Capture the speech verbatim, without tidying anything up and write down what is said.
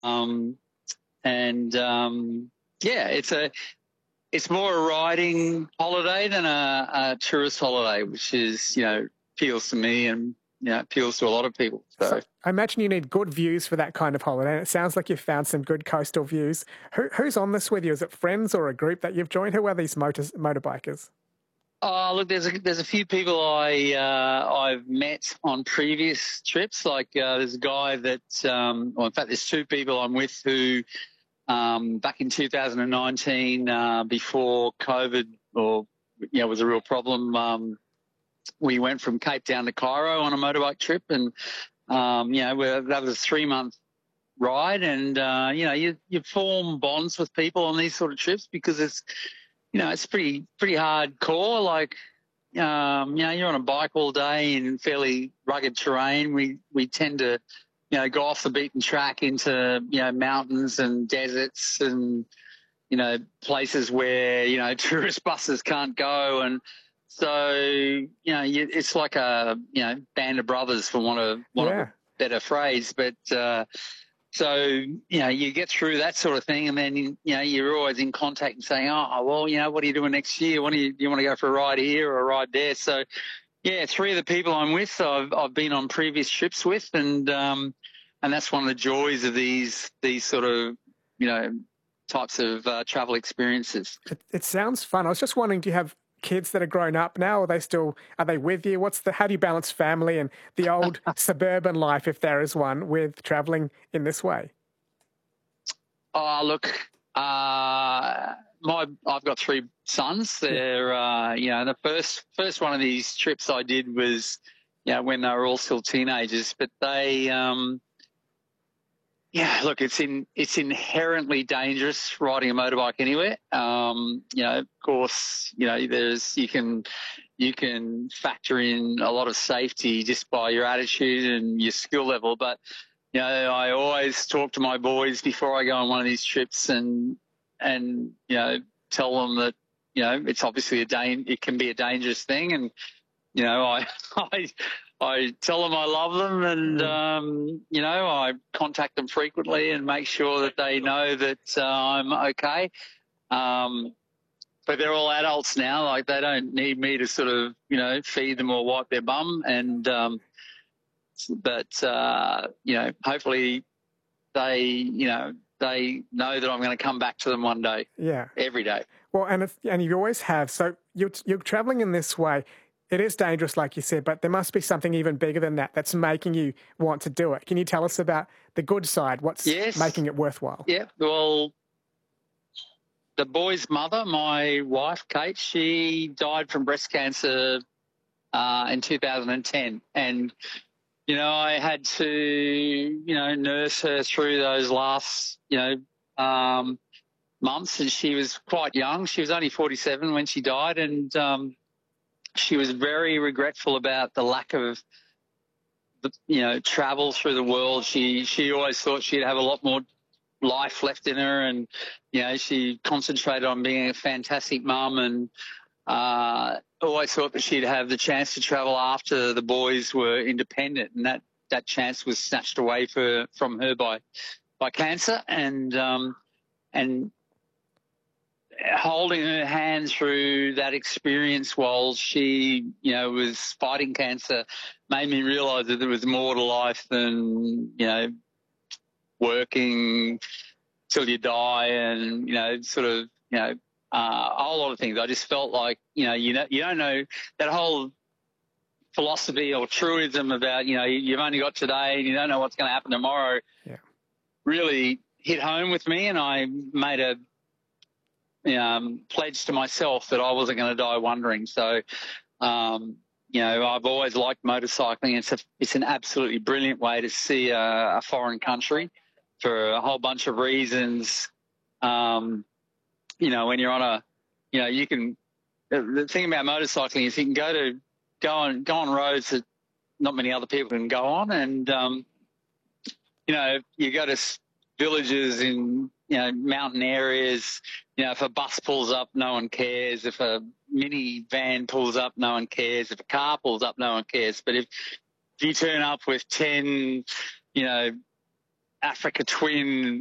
Um, and um, yeah, it's a it's more a riding holiday than a, a tourist holiday, which is, you know, appeals to me and, you know, appeals to a lot of people. So, so I imagine you need good views for that kind of holiday. And it sounds like you've found some good coastal views. Who, who's on this with you? Is it friends or a group that you've joined? Who are these motors, motorbikers? oh, look, there's a, there's a few people I uh, I've met on previous trips. Like uh, there's a guy that, um, well, in fact, there's two people I'm with who um, back in two thousand nineteen, uh, before COVID or you know was a real problem. Um, we went from Cape Town to Cairo on a motorbike trip, and um, you know we're, that was a three month ride, and uh, you know you you form bonds with people on these sort of trips because it's you know it's pretty pretty hardcore. Like um, you know you're on a bike all day in fairly rugged terrain. We we tend to you know go off the beaten track into you know mountains and deserts and you know places where you know tourist buses can't go, and so you know you, it's like a you know band of brothers for want of want Yeah. of a better phrase, but. Uh, So, you know, you get through that sort of thing and then, you, you know, you're always in contact and saying, oh, well, you know, what are you doing next year? What do you, do you want to go for a ride here or a ride there? So, yeah, three of the people I'm with, I've, I've been on previous trips with, and um, and that's one of the joys of these these sort of, you know, types of uh, travel experiences. It, it sounds fun. I was just wondering, do you have kids that are grown up now? Are they still, are they with you? What's the, how do you balance family and the old suburban life, if there is one, with traveling in this way? Oh, look, uh, my I've got three sons. They're, uh, you know, the first first one of these trips I did was, you know, when they were all still teenagers. But they, um, yeah, look, it's in it's inherently dangerous riding a motorbike anywhere. Um, you know, of course, you know, there's you can you can factor in a lot of safety just by your attitude and your skill level, but you know, I always talk to my boys before I go on one of these trips, and and you know, tell them that you know it's obviously a dan- it can be a dangerous thing, and you know, I I I tell them I love them, and Mm. um, you know, I contact them frequently and make sure that they know that uh, I'm okay. Um, but they're all adults now; like they don't need me to sort of you know feed them or wipe their bum, and um, but uh, you know, hopefully they, you know, they know that I'm going to come back to them one day. Yeah. Every day. Well, and it's, and you always have. So you're you're traveling in this way. It is dangerous, like you said, but there must be something even bigger than that that's making you want to do it. Can you tell us about the good side? What's yes. making it worthwhile? Yeah. Well, the boy's mother, my wife, Kate, she died from breast cancer uh, in two thousand ten, and you know, I had to, you know, nurse her through those last, you know, um, months, and she was quite young. She was only forty-seven when she died, and um, she was very regretful about the lack of, you know, travel through the world. She she always thought she'd have a lot more life left in her, and you know, she concentrated on being a fantastic mum, and uh, always thought that she'd have the chance to travel after the boys were independent, and that, that chance was snatched away for, from her by by cancer, and um, and holding her hand through that experience while she, you know, was fighting cancer made me realise that there was more to life than, you know, working till you die and, you know, sort of, you know, uh, a whole lot of things. I just felt like, you know, you know, you don't know that whole philosophy or truism about, you know, you've only got today and you don't know what's going to happen tomorrow. Yeah. Really hit home with me, and I made a um, pledge to myself that I wasn't going to die wondering. So, um, you know, I've always liked motorcycling. It's a, it's an absolutely brilliant way to see a, a foreign country for a whole bunch of reasons. Um, you know, when you're on a, you know, you can, the, the thing about motorcycling is you can go to, go on, go on roads that not many other people can go on. And, um, you know, you go to villages in, you know, mountain areas, you know, if a bus pulls up, no one cares. If a mini van pulls up, no one cares. If a car pulls up, no one cares. But if, if you turn up with ten, you know, Africa Twin